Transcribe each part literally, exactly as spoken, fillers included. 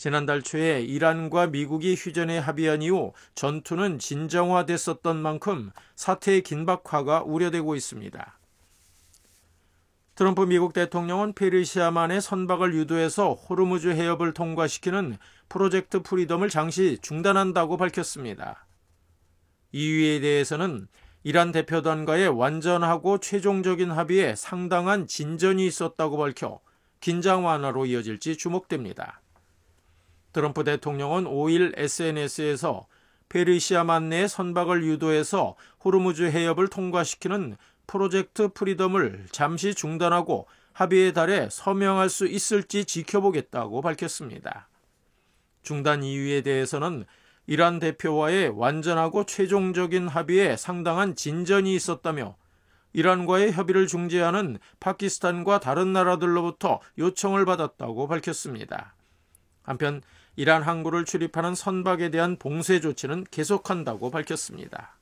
지난달 초에 이란과 미국이 휴전에 합의한 이후 전투는 진정화됐었던 만큼 사태의 긴박화가 우려되고 있습니다. 트럼프 미국 대통령은 페르시아만의 선박을 유도해서 호르무즈 해협을 통과시키는 프로젝트 프리덤을 잠시 중단한다고 밝혔습니다. 이유에 대해서는 이란 대표단과의 완전하고 최종적인 합의에 상당한 진전이 있었다고 밝혀 긴장 완화로 이어질지 주목됩니다. 트럼프 대통령은 오일 에스엔에스에서 페르시아만 내 선박을 유도해서 호르무즈 해협을 통과시키는 프로젝트 프리덤을 잠시 중단하고 합의에 달해 서명할 수 있을지 지켜보겠다고 밝혔습니다. 중단 이유에 대해서는 이란 대표와의 완전하고 최종적인 합의에 상당한 진전이 있었다며 이란과의 협의를 중재하는 파키스탄과 다른 나라들로부터 요청을 받았다고 밝혔습니다. 한편 이란 항구를 출입하는 선박에 대한 봉쇄 조치는 계속한다고 밝혔습니다.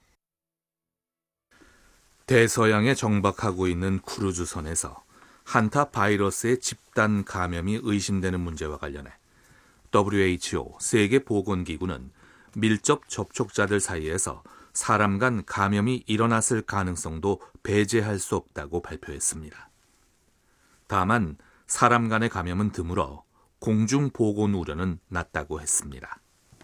대서양에 정박하고 있는 크루즈선에서 한타 바이러스의 집단 감염이 의심되는 문제와 관련해 더블유에이치오 세계보건기구는 밀접 접촉자들 사이에서 사람 간 감염이 일어났을 가능성도 배제할 수 없다고 발표했습니다. 다만 사람 간의 감염은 드물어 공중보건 우려는 낮다고 했습니다.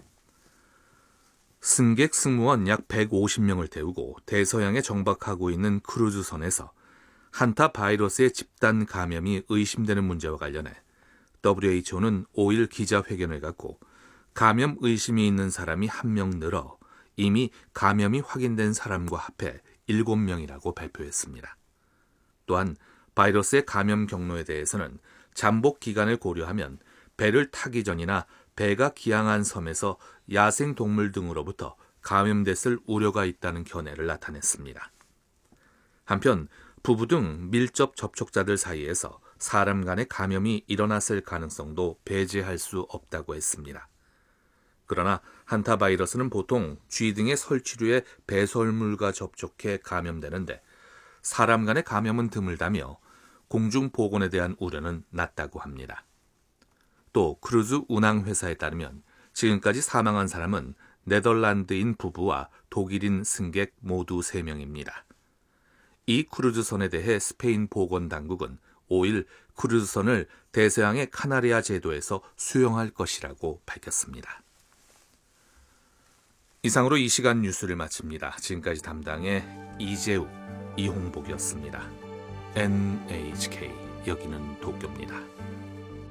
승객 승무원 약 백오십 명을 태우고 대서양에 정박하고 있는 크루즈선에서 한타 바이러스의 집단 감염이 의심되는 문제와 관련해 더블유에이치오는 오일 기자회견을 갖고 감염 의심이 있는 사람이 한 명 늘어 이미 감염이 확인된 사람과 합해 일곱 명이라고 발표했습니다. 또한 바이러스의 감염 경로에 대해서는 잠복 기간을 고려하면 배를 타기 전이나 배가 기항한 섬에서 야생 동물 등으로부터 감염됐을 우려가 있다는 견해를 나타냈습니다. 한편 부부 등 밀접 접촉자들 사이에서 사람 간의 감염이 일어났을 가능성도 배제할 수 없다고 했습니다. 그러나 한타 바이러스는 보통 쥐 등의 설치류의 배설물과 접촉해 감염되는데 사람 간의 감염은 드물다며 공중보건에 대한 우려는 낮다고 합니다. 또 크루즈 운항회사에 따르면 지금까지 사망한 사람은 네덜란드인 부부와 독일인 승객 모두 세 명입니다. 이 크루즈선에 대해 스페인 보건당국은 오일 크루즈선을 대서양의 카나리아 제도에서 수용할 것이라고 밝혔습니다. 이상으로 이 시간 뉴스를 마칩니다. 지금까지 담당의 이재욱, 이홍복이었습니다. 엔에이치케이 여기는 도쿄입니다.